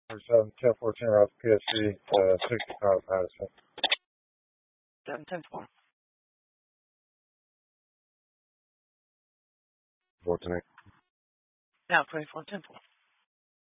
or 7-10-14 Route PSC, 65 Patterson. 7-10-4. 14. Now 24-10-4.